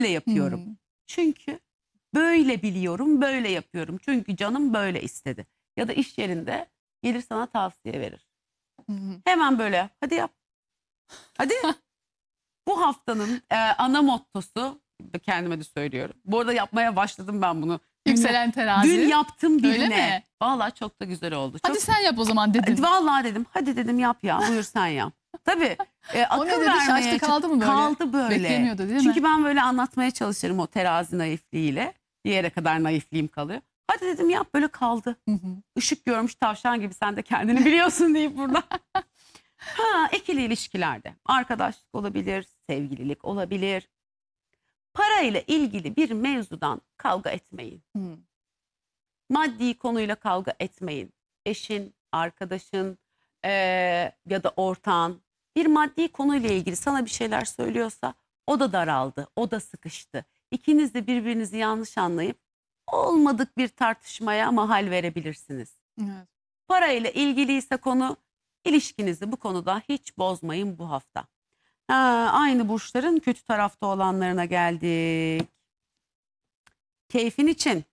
böyle yapıyorum. Çünkü böyle biliyorum, böyle yapıyorum. Çünkü canım böyle istedi. Ya da iş yerinde gelir sana tavsiye verir. Hemen böyle hadi yap. Hadi. Bu haftanın ana mottosu, kendime de söylüyorum. Bu arada yapmaya başladım ben bunu. Yükselen terazi. Dün yaptım Öyle birine. mi? Vallahi çok da güzel oldu. Hadi Çok, sen yap o zaman dedin. vallahi dedim. Hadi dedim yap ya. Buyur sen yap. Tabii. O ne Akıl dedi? vermeye Şaştı kaldı mı böyle? kaldı böyle. Beklemiyordu değil mi? Çünkü ben böyle anlatmaya çalışırım o terazi naifliğiyle. Bir yere kadar naifliğim kalıyor. Hadi dedim yap, böyle kaldı. Işık görmüş tavşan gibi, sen de kendini biliyorsun deyip burada. İkili ilişkilerde arkadaşlık olabilir, sevgililik olabilir. Parayla ilgili bir mevzudan kavga etmeyin. Maddi konuyla kavga etmeyin. Eşin, arkadaşın ya da ortağın bir maddi konuyla ilgili sana bir şeyler söylüyorsa o da daraldı, o da sıkıştı. İkiniz de birbirinizi yanlış anlayıp olmadık bir tartışmaya mahal verebilirsiniz. Evet. Parayla ilgiliyse konu, ilişkinizi bu konuda hiç bozmayın bu hafta. Aynı burçların kötü tarafta olanlarına geldik. Keyfin için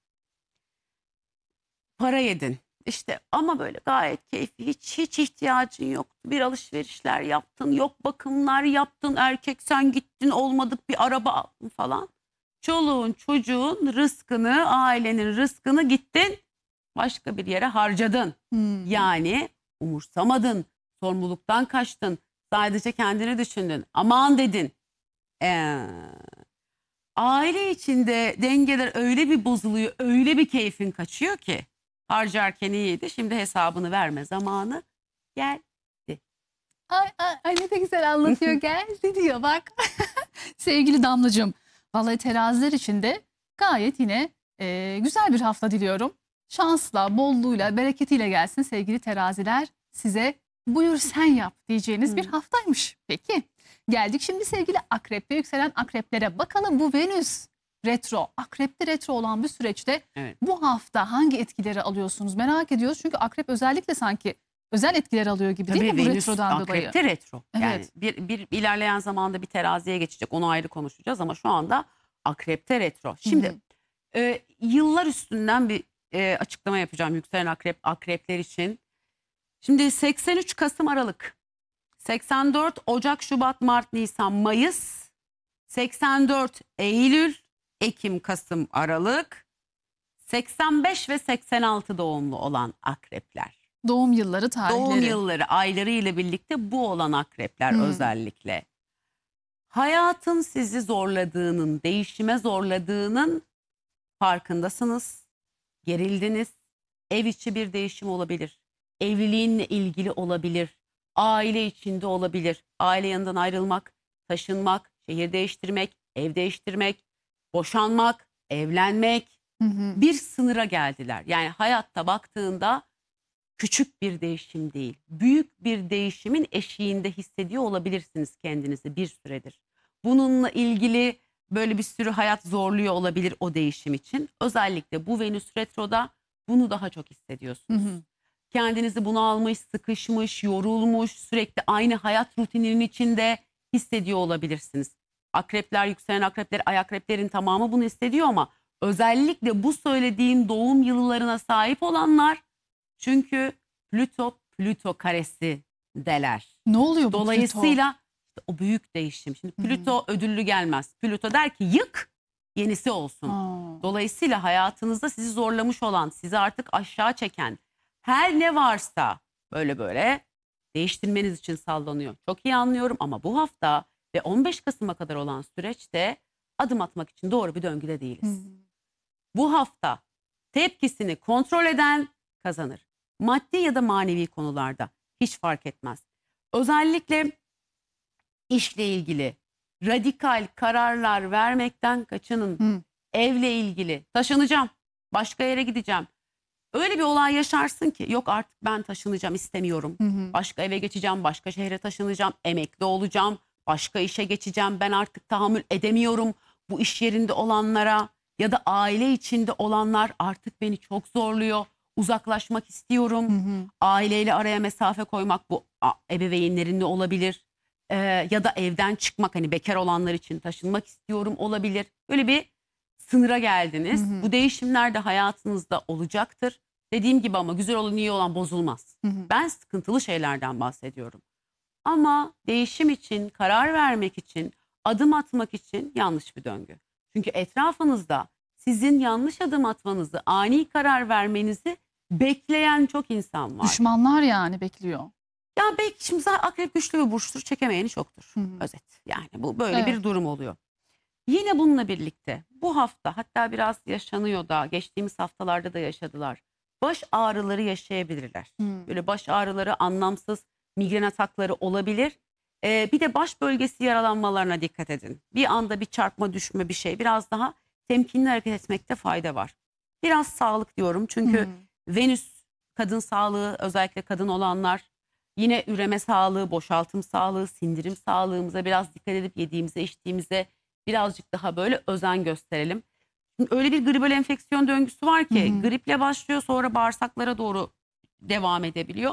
para yedin. İşte ama böyle gayet keyfi, hiç ihtiyacın yoktu. Bir alışverişler yaptın, yok bakımlar yaptın, erkek sen gittin, olmadık bir araba aldın falan. Çoluğun çocuğun rızkını, ailenin rızkını gittin başka bir yere harcadın. Yani umursamadın, sorumluluktan kaçtın, sadece kendini düşündün. Aman dedin. Aile içinde dengeler öyle bir bozuluyor, öyle bir keyfin kaçıyor ki. Harcarken iyiydi, şimdi hesabını verme zamanı geldi. Ay ne de güzel anlatıyor, geldi diyor bak. Sevgili Damlacığım, vallahi teraziler için de gayet yine güzel bir hafta diliyorum. Şansla, bolluğuyla, bereketiyle gelsin sevgili teraziler. Size buyur sen yap diyeceğiniz bir haftaymış. Peki geldik şimdi sevgili akrep ve yükselen akreplere. Bakalım bu Venüs retro, akrepte retro olan bir süreçte bu hafta hangi etkileri alıyorsunuz merak ediyoruz. Çünkü akrep özellikle sanki özel etkiler alıyor gibi değil mi bu retrodan dolayı? Akrepte retro. Evet. Yani bir ilerleyen zamanda bir teraziye geçecek, onu ayrı konuşacağız ama şu anda akrepte retro. Şimdi yıllar üstünden bir açıklama yapacağım yükselen akrepler için. Şimdi 83 Kasım Aralık, 84 Ocak, Şubat, Mart, Nisan, Mayıs, 84 Eylül, Ekim, Kasım, Aralık, 85 ve 86 doğumlu olan akrepler. Doğum yılları, tarihleri. Doğum yılları, ayları ile birlikte bu olan akrepler özellikle. Hayatın sizi zorladığının, değişime zorladığının farkındasınız. Gerildiniz. Ev içi bir değişim olabilir. Evliliğinle ilgili olabilir. Aile içinde olabilir. Aile yanından ayrılmak, taşınmak, şehir değiştirmek, ev değiştirmek, boşanmak, evlenmek. Bir sınıra geldiler. Yani hayatta baktığında küçük bir değişim değil, büyük bir değişimin eşiğinde hissediyor olabilirsiniz kendinizi bir süredir. Bununla ilgili böyle bir sürü hayat zorluyor olabilir o değişim için. Özellikle bu Venüs retroda bunu daha çok hissediyorsunuz. Kendinizi bunalmış, sıkışmış, yorulmuş, sürekli aynı hayat rutininin içinde hissediyor olabilirsiniz. Akrepler, yükselen akrepler, ay akreplerin tamamı bunu hissediyor ama özellikle bu söylediğim doğum yıllarına sahip olanlar, çünkü Plüto karesi deler. Ne oluyor bu Dolayısıyla işte o büyük değişim. Şimdi Plüto ödüllü gelmez. Plüto der ki yık, yenisi olsun. Dolayısıyla hayatınızda sizi zorlamış olan, sizi artık aşağı çeken her ne varsa böyle değiştirmeniz için sallanıyor. Çok iyi anlıyorum ama bu hafta ve 15 Kasım'a kadar olan süreçte adım atmak için doğru bir döngüde değiliz. Bu hafta tepkisini kontrol eden kazanır. Maddi ya da manevi konularda hiç fark etmez. Özellikle işle ilgili radikal kararlar vermekten kaçının. Evle ilgili taşınacağım, başka yere gideceğim. Öyle bir olay yaşarsın ki yok artık ben taşınacağım, istemiyorum. Başka eve geçeceğim, başka şehre taşınacağım, emekli olacağım, başka işe geçeceğim. Ben artık tahammül edemiyorum bu iş yerinde olanlara ya da aile içinde olanlar artık beni çok zorluyor. Uzaklaşmak istiyorum. Aileyle araya mesafe koymak, bu ebeveynlerinle olabilir. Ya da evden çıkmak, hani bekar olanlar için taşınmak istiyorum olabilir. Böyle bir sınıra geldiniz. Hı hı. Bu değişimler de hayatınızda olacaktır. Dediğim gibi ama güzel olan iyi olan bozulmaz. Hı hı. Ben sıkıntılı şeylerden bahsediyorum. Ama değişim için, karar vermek için, adım atmak için yanlış bir döngü. Çünkü etrafınızda sizin yanlış adım atmanızı, ani karar vermenizi bekleyen çok insan var. Düşmanlar yani bekliyor. Ya belki şimdi zaten akrep güçlü bir burçtur, çekemeyeni çoktur. Hı hı. Özet. Yani bu böyle Evet. bir durum oluyor. Yine bununla birlikte bu hafta, hatta biraz yaşanıyor da, geçtiğimiz haftalarda da yaşadılar. Baş ağrıları yaşayabilirler. Hı. Böyle baş ağrıları, anlamsız migren atakları olabilir. Bir de baş bölgesi yaralanmalarına dikkat edin. Bir anda bir çarpma, düşme, bir şey. Biraz daha temkinli hareket etmekte fayda var. Biraz sağlık diyorum çünkü Hı. Venüs kadın sağlığı, özellikle kadın olanlar, yine üreme sağlığı, boşaltım sağlığı, sindirim sağlığımıza biraz dikkat edip yediğimize, içtiğimize birazcık daha böyle özen gösterelim. Şimdi öyle bir gribal enfeksiyon döngüsü var ki, Hı hı. griple başlıyor, sonra bağırsaklara doğru devam edebiliyor.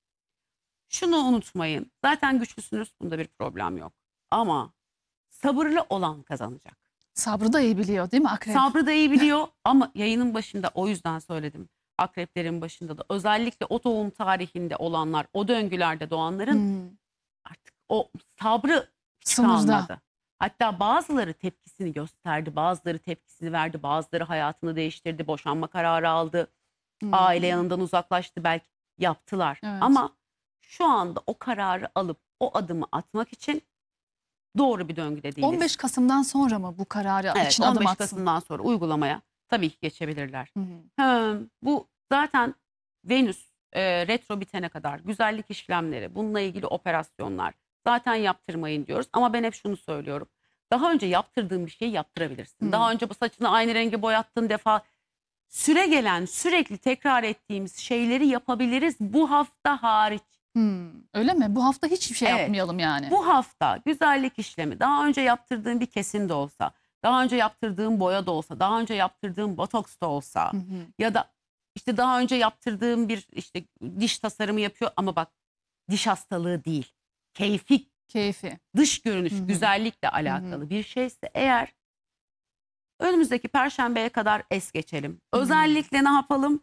Şunu unutmayın. Zaten güçlüsünüz. Bunda bir problem yok. Ama sabırlı olan kazanacak. Sabrı da iyi biliyor değil mi akrep? Sabrı da iyi biliyor ama yayının başında o yüzden söyledim. Akreplerin başında da özellikle o doğum tarihinde olanlar, o döngülerde doğanların Hı. artık o sabrı hiç Sınırda. kalmadı. Hatta bazıları tepkisini gösterdi, bazıları tepkisini verdi, bazıları hayatını değiştirdi, boşanma kararı aldı, Hı. aile yanından uzaklaştı, belki yaptılar. Evet. Ama şu anda o kararı alıp o adımı atmak için doğru bir döngüde değiliz. 15 Kasım'dan sonra mı bu kararı Evet, için 15 adım atsın? Kasım'dan sonra uygulamaya tabii ki geçebilirler. Hı hı. Bu zaten Venüs retro bitene kadar güzellik işlemleri, bununla ilgili operasyonlar zaten yaptırmayın diyoruz. Ama ben hep şunu söylüyorum. Daha önce yaptırdığın bir şeyi yaptırabilirsin. Hı. Daha önce bu saçını aynı renge boyattığın defa, süre gelen, sürekli tekrar ettiğimiz şeyleri yapabiliriz bu hafta hariç. Öyle mi? Bu hafta hiçbir şey Evet. yapmayalım yani. Bu hafta güzellik işlemi, daha önce yaptırdığın bir kesim de olsa, daha önce yaptırdığın boya da olsa, daha önce yaptırdığın botoks da olsa Hı hı. ya da işte daha önce yaptırdığın bir işte diş tasarımı yapıyor ama bak, diş hastalığı değil, keyfi, Keyfi. dış görünüş, Hı hı. güzellikle alakalı bir şeyse eğer, önümüzdeki Perşembe'ye kadar es geçelim. Özellikle ne yapalım?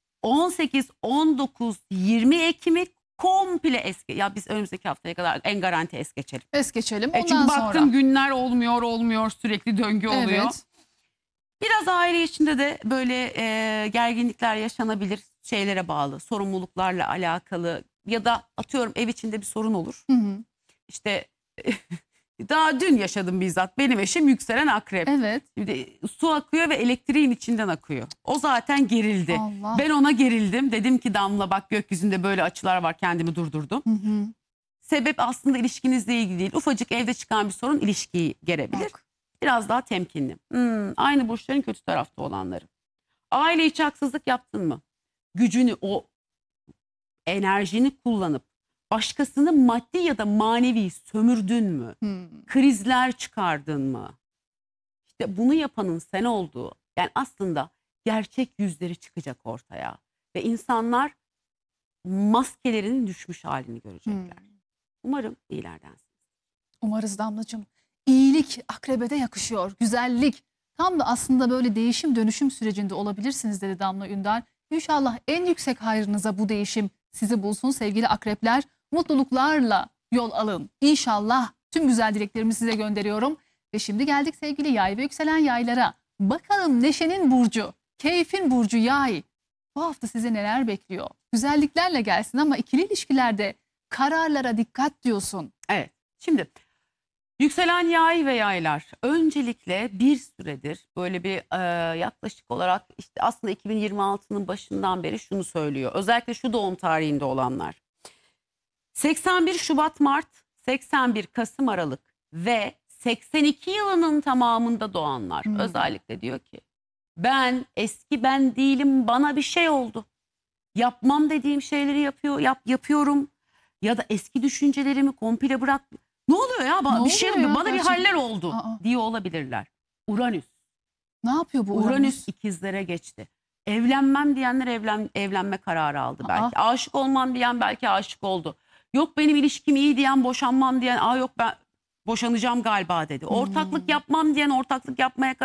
18, 19, 20 Ekim'i komple ya biz önümüzdeki haftaya kadar en garanti es geçelim. Es geçelim. Çünkü Ondan baktım sonra. günler olmuyor, sürekli döngü oluyor. Evet. Biraz aile içinde de böyle gerginlikler yaşanabilir, şeylere bağlı, sorumluluklarla alakalı ya da atıyorum ev içinde bir sorun olur. Hı hı. İşte daha dün yaşadım bizzat, benim eşim yükselen akrep. Evet. Şimdi su akıyor ve elektriğin içinden akıyor. O zaten gerildi. Allah. Ben ona gerildim. Dedim ki Damla bak, gökyüzünde böyle açılar var, kendimi durdurdum. Hı hı. Sebep aslında ilişkinizle ilgili değil. Ufacık evde çıkan bir sorun ilişkiyi gerebilir. Bak. Biraz daha temkinli. Aynı burçların kötü tarafta olanları. Aile içi haksızlık yaptın mı? Gücünü, o enerjini kullanıp başkasını maddi ya da manevi sömürdün mü? Hı. Krizler çıkardın mı? İşte bunu yapanın sen olduğu, yani aslında gerçek yüzleri çıkacak ortaya. Ve insanlar maskelerinin düşmüş halini görecekler. Umarım iyilerdensiniz. Umarız Damlacığım. İyilik akrebe de yakışıyor. Güzellik. Tam da aslında böyle değişim dönüşüm sürecinde olabilirsiniz dedi Damla Ünder. İnşallah en yüksek hayrınıza bu değişim sizi bulsun sevgili akrepler. Mutluluklarla yol alın. İnşallah tüm güzel dileklerimi size gönderiyorum. Ve şimdi geldik sevgili yay ve yükselen yaylara. Bakalım neşenin burcu, keyfin burcu yay. Bu hafta size neler bekliyor? Güzelliklerle gelsin ama ikili ilişkilerde kararlara dikkat diyorsun. Evet. Şimdi yükselen yay ve yaylar öncelikle bir süredir böyle bir yaklaşık olarak işte aslında 2026'nın başından beri şunu söylüyor. Özellikle şu doğum tarihinde olanlar. 81 Şubat Mart, 81 Kasım Aralık ve 82 yılının tamamında doğanlar özellikle diyor ki ben eski ben değilim, bana bir şey oldu. Yapmam dediğim şeyleri yapıyorum ya da eski düşüncelerimi komple bırak. Ne oluyor ya? Ne Bir şey oluyor ya? bana bir Gerçekten. haller oldu diye olabilirler. Uranüs. Ne yapıyor bu Uranüs ikizlere geçti. Evlenmem diyenler evlenme kararı aldı belki. Aşık olmam diyen belki aşık oldu. Yok benim ilişkim iyi diyen, boşanmam diyen, yok ben boşanacağım galiba dedi. Ortaklık yapmam diyen ortaklık yapmaya